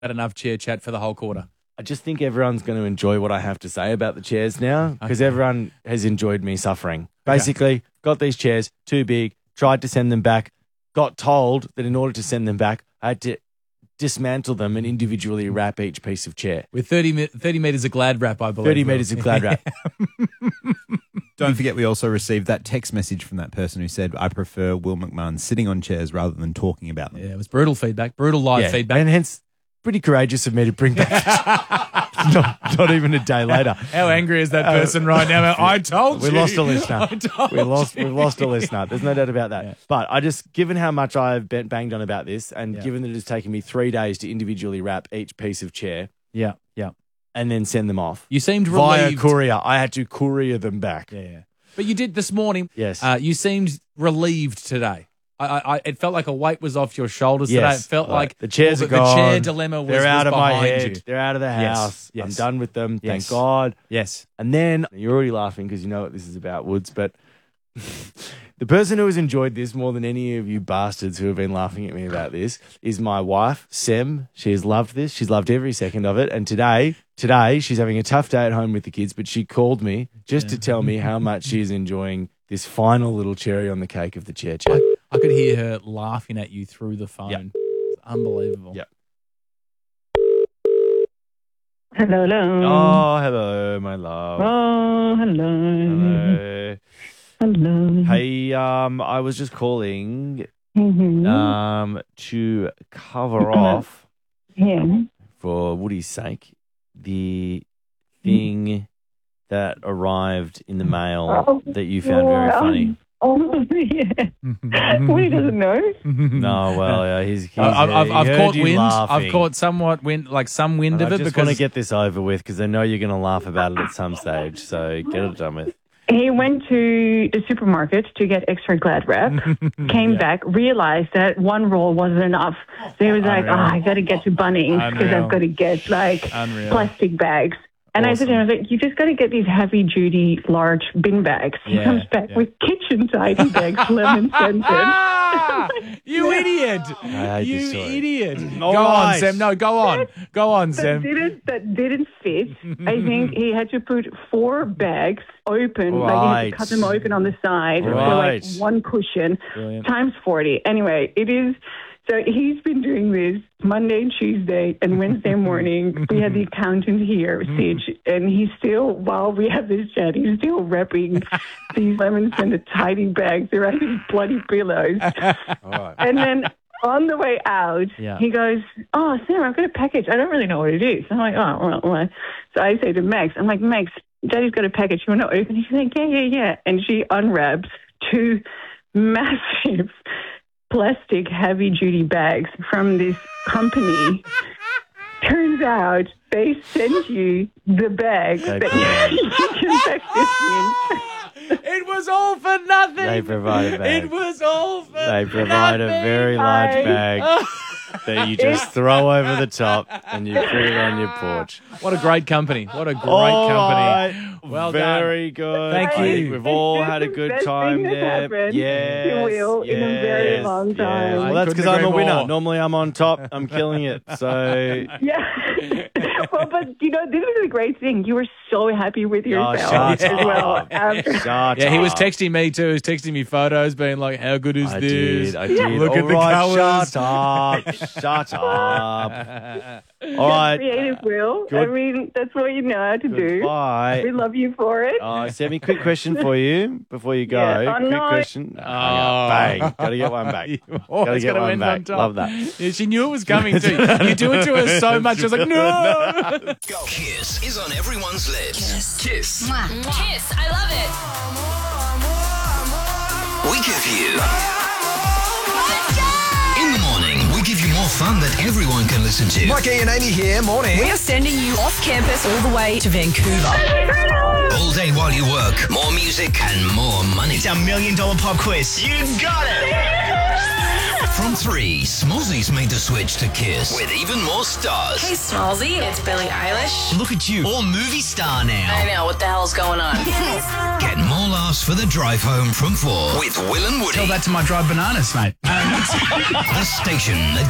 Had enough chair chat for the whole quarter. I just think everyone's going to enjoy what I have to say about the chairs now because everyone has enjoyed me suffering. Basically, got these chairs too big, tried to send them back, got told that in order to send them back, I had to dismantle them and individually wrap each piece of chair. With 30 metres of Glad wrap, I believe. 30 metres of Glad wrap. Don't forget, we also received that text message from that person who said, I prefer Will McMahon sitting on chairs rather than talking about them. Yeah, it was brutal feedback, brutal live feedback. And hence, pretty courageous of me to bring back not even a day later. How angry is that person right now? I told you. We lost a listener. We've lost a Yeah. listener. There's no doubt about that. Yeah. But I just, given how much I've banged on about this and given that it's taken me 3 days to individually wrap each piece of chair. Yeah. And then send them off. You seemed via relieved. courier. I had to courier them back. Yeah. But you did this morning. Yes. You seemed relieved today. It felt like a weight was off your shoulders today. It felt like the chairs are the gone. chair dilemma was out of my behind head. you. They're out of the house. Yes. I'm done with them. Yes. Thank God. Yes. And then you're already laughing because you know what this is about, Woods, but the person who has enjoyed this more than any of you bastards who have been laughing at me about this is my wife, Sem. She has loved this. She's loved every second of it. And today she's having a tough day at home with the kids, but she called me just to tell me how much she is enjoying this final little cherry on the cake of the chair chat. I could hear her laughing at you through the phone. Yep. It's unbelievable. Yep. Hello. Oh, hello, my love. Oh, hello. Hello. Hey, I was just calling Mm-hmm. to cover off Yeah. for Woody's sake the thing that arrived in the mail that you found very funny. Oh, yeah. Well, he doesn't know. No, well, he's I've he caught heard you wind. laughing. I've caught somewhat wind, like some wind And of I it. just want to get this over with because I know you're going to laugh about it at some stage. So get it done with. He went to the supermarket to get extra Glad wrap, came back, realized that one roll wasn't enough. So he was like, I got to get to Bunnings because I've got to get plastic bags. And I said to him, I was like, you just got to get these heavy-duty, large bin bags. He comes back with kitchen tidy bags, lemon scented. You idiot! You this story. idiot! All Go on, right. Sam. No, go on. Go on, Sam. That didn't fit. I think he had to put 4 bags open, like he had to cut them open on the side for like one cushion, times 40. Anyway, it is. So he's been doing this Monday and Tuesday and Wednesday morning. We had the accountant here, Sid, and he's still, while we have this chat, he's still wrapping these lemons in the tidy bags around his bloody pillows. And then on the way out, he goes, oh, Sam, I've got a package. I don't really know what it is. I'm like, oh, well. So I say to Max, I'm like, Max, Daddy's got a package. You want to open it? She's like, yeah. And she unwraps 2 massive plastic heavy-duty bags from this company. Turns out they send you the bag that you can pack this in. It was all for nothing. They provide a bag. It was all for They provide a very large bag that you just throw over the top and you put it on your porch. What a great company. What a great All company. right. Well very good. Thank I you. think we've all had a good time there. Yes. You will in a very long time. Well, that's because I'm a winner. Normally I'm on top. I'm killing it. So yeah. Well, but this is a great thing. You were so happy with yourself shut as well. up. After. Yeah, he was texting me too. He was texting me photos, being like, "How good is this? I did. Look at the colours. colours." Shut up. All right. Creative, Will. Good. I mean, that's what you know how to do. Bye. We love you for it. Sammy, quick question for you before you go. Yeah. Oh, quick no. question. Bang. Got to get one back. Got to get one back. Love that. Yeah, she knew it was coming too. You do it to her so much. She was like, no. Kiss is on everyone's lips. Kiss. Mwah. Kiss. I love it. We give you. In the morning, we give you more fun that everyone can listen to. Mikey and Amy here, morning. We are sending you off campus all the way to Vancouver. All day while you work. More music and more money. It's our $1 million pop quiz. You got it. From 3, Smallzy's made the switch to Kiss with even more stars. Hey, Smallzy, it's Billie Eilish. Look at you, all movie star now. I know, what the hell's going on? Get more laughs for the drive home from 4 with Will and Woody. Tell that to my dried bananas, mate. The station that